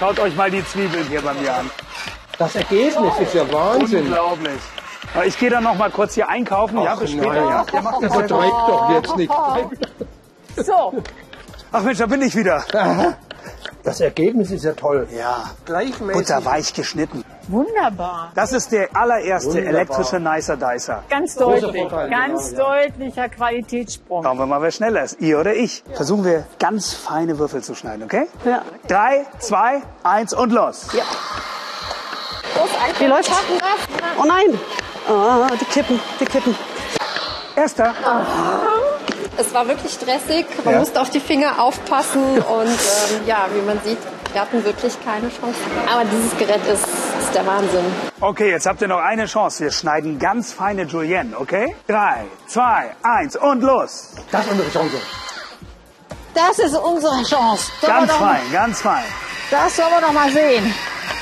Schaut euch mal die Zwiebeln hier bei mir an. Das Ergebnis ist ja Wahnsinn. Unglaublich. Ich gehe dann noch mal kurz hier einkaufen. Ach, ja, bis später. nein. Ja. Ihr macht das Das trägt doch jetzt nicht. So, Ach Mensch, da bin ich wieder. Das Ergebnis ist ja toll. Ja, Gleichmäßig. butterweich geschnitten. wunderbar. Das ist der allererste Wunderbar. elektrische Nicer Dicer. Ganz Großer deutlich, Vorteil, ganz genau, deutlicher Qualitätssprung. Schauen wir mal, wer schneller ist. Ihr oder ich. Versuchen wir ganz feine Würfel zu schneiden, okay? Ja. 3, 2, 1 und los. Ja. Wie läuft's? Oh nein! Oh, die kippen. Erster. Es war wirklich stressig, man musste auf die Finger aufpassen und ja, wie man sieht, wir hatten wirklich keine Chance. Aber dieses Gerät ist der Wahnsinn. Okay, jetzt habt ihr noch eine Chance. Wir schneiden ganz feine Julienne, okay? 3, 2, 1 und los. Das ist unsere Chance. Das ist unsere Chance. Ganz fein, ganz fein. Das sollen wir doch mal sehen.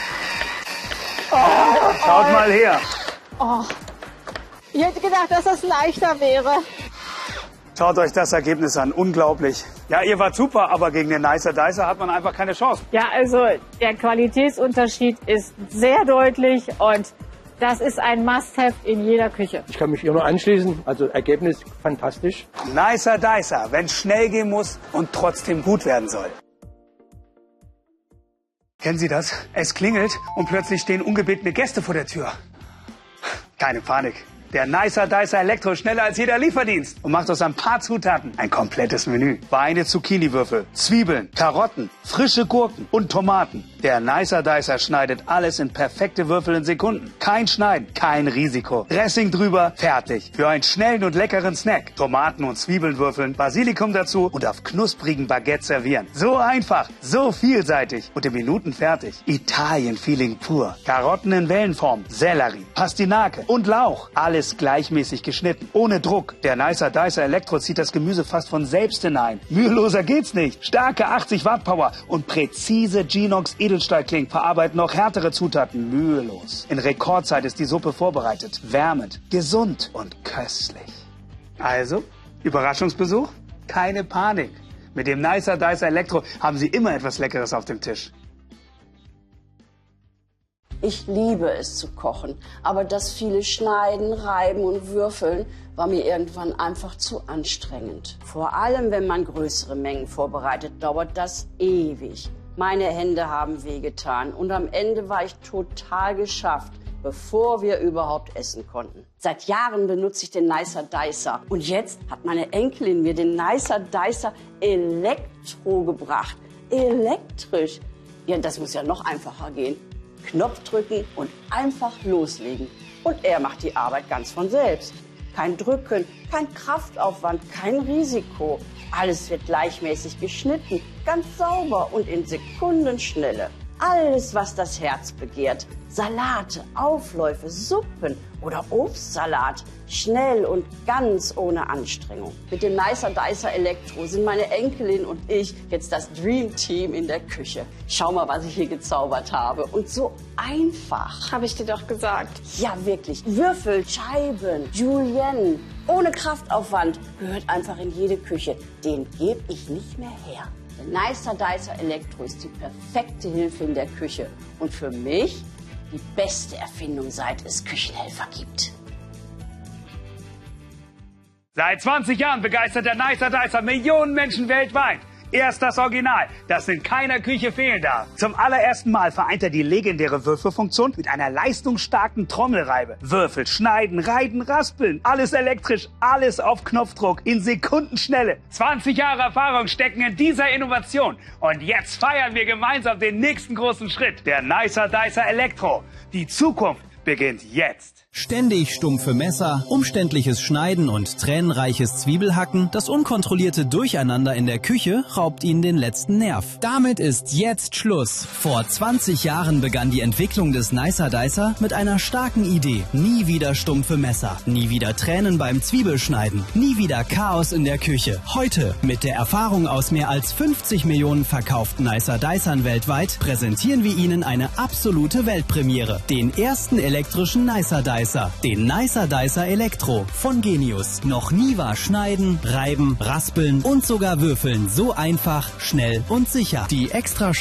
Schaut mal her. Ich hätte gedacht, dass das leichter wäre. Schaut euch das Ergebnis an. Unglaublich. Ja, ihr wart super, aber gegen den Nicer Dicer hat man einfach keine Chance. Ja, also der Qualitätsunterschied ist sehr deutlich und das ist ein Must-have in jeder Küche. Ich kann mich hier nur anschließen. Also Ergebnis fantastisch. Nicer Dicer, wenn es schnell gehen muss und trotzdem gut werden soll. Kennen Sie das? Es klingelt und plötzlich stehen ungebetene Gäste vor der Tür. Keine Panik. Der Nicer Dicer Elektro schneller als jeder Lieferdienst und macht aus ein paar Zutaten ein komplettes Menü. Feine Zucchiniwürfel, Zwiebeln, Karotten, frische Gurken und Tomaten. Der Nicer Dicer schneidet alles in perfekte Würfel in Sekunden. Kein Schneiden, kein Risiko. Dressing drüber, fertig. Für einen schnellen und leckeren Snack. Tomaten und Zwiebeln würfeln, Basilikum dazu und auf knusprigen Baguette servieren. So einfach, so vielseitig und in Minuten fertig. Italien-Feeling pur. Karotten in Wellenform, Sellerie, Pastinake und Lauch. Alles gleichmäßig geschnitten, ohne Druck. Der Nicer Dicer Elektro zieht das Gemüse fast von selbst hinein. Müheloser geht's nicht. Starke 80 Watt Power und präzise Genox Edelstahlklingen verarbeiten noch härtere Zutaten mühelos. In Rekordzeit ist die Suppe vorbereitet. Wärmend, gesund und köstlich. Also, Überraschungsbesuch? Keine Panik. Mit dem Nicer Dicer Elektro haben Sie immer etwas Leckeres auf dem Tisch. Ich liebe es zu kochen, aber das viele Schneiden, Reiben und Würfeln war mir irgendwann einfach zu anstrengend. Vor allem, wenn man größere Mengen vorbereitet, dauert das ewig. Meine Hände haben wehgetan und am Ende war ich total geschafft, bevor wir überhaupt essen konnten. Seit Jahren benutze ich den Nicer Dicer und jetzt hat meine Enkelin mir den Nicer Dicer Elektro gebracht. Elektrisch. Ja, das muss ja noch einfacher gehen. Knopf drücken und einfach loslegen. Und er macht die Arbeit ganz von selbst. Kein Drücken, kein Kraftaufwand, kein Risiko. Alles wird gleichmäßig geschnitten, ganz sauber und in Sekundenschnelle. Alles, was das Herz begehrt. Salate, Aufläufe, Suppen oder Obstsalat. Schnell und ganz ohne Anstrengung. Mit dem Nicer Dicer Elektro sind meine Enkelin und ich jetzt das Dream Team in der Küche. Schau mal, was ich hier gezaubert habe. Und so einfach. Habe ich dir doch gesagt. Ja, wirklich. Würfel, Scheiben, Julienne. Ohne Kraftaufwand. Gehört einfach in jede Küche. Den gebe ich nicht mehr her. Der Nicer Dicer Elektro ist die perfekte Hilfe in der Küche. Und für mich die beste Erfindung, seit es Küchenhelfer gibt. Seit 20 Jahren begeistert der Nicer Dicer Millionen Menschen weltweit. Erst das Original, das in keiner Küche fehlen darf. Zum allerersten Mal vereint er die legendäre Würfelfunktion mit einer leistungsstarken Trommelreibe. Würfel, schneiden, reiben, raspeln, alles elektrisch, alles auf Knopfdruck, in Sekundenschnelle. 20 Jahre Erfahrung stecken in dieser Innovation. Und jetzt feiern wir gemeinsam den nächsten großen Schritt. Der Nicer Dicer Elektro. Die Zukunft beginnt jetzt. Ständig stumpfe Messer, umständliches Schneiden und tränenreiches Zwiebelhacken, das unkontrollierte Durcheinander in der Küche raubt ihnen den letzten Nerv. Damit ist jetzt Schluss. Vor 20 Jahren begann die Entwicklung des Nicer Dicer mit einer starken Idee. Nie wieder stumpfe Messer, nie wieder Tränen beim Zwiebelschneiden, nie wieder Chaos in der Küche. Heute, mit der Erfahrung aus mehr als 50 Millionen verkauften Nicer Dicern weltweit, präsentieren wir Ihnen eine absolute Weltpremiere. Den ersten elektrischen Nicer Dicer. Den Nicer Dicer Elektro von Genius. Noch nie war Schneiden, Reiben, Raspeln und sogar Würfeln so einfach, schnell und sicher. Die extra